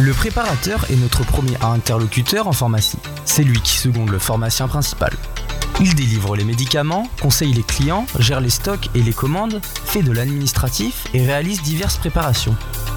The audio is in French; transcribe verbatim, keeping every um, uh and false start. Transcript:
Le préparateur est notre premier interlocuteur en pharmacie. C'est lui qui seconde le pharmacien principal. Il délivre les médicaments, conseille les clients, gère les stocks et les commandes, fait de l'administratif et réalise diverses préparations.